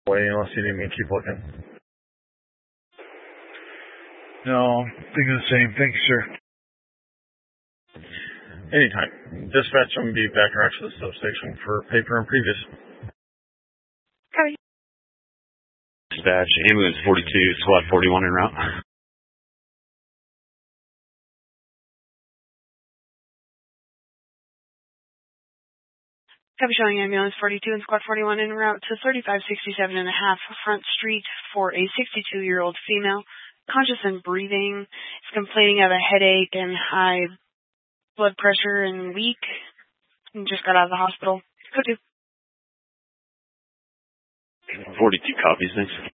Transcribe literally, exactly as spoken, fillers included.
Way unless you need me to keep looking. No, thinking the same. Thank you, sir. Anytime. Dispatch, I'm going to be back around to the substation for paper and previous. Copy. Dispatch, ambulance forty-two, squad forty-one en route. Copy, showing ambulance forty-two and squad forty-one en route to thirty-five sixty-seven and a half Front Street for a sixty-two-year-old female, conscious and breathing. Is complaining of a headache and high blood pressure and weak. And just got out of the hospital. Go to. forty-two copies, thanks.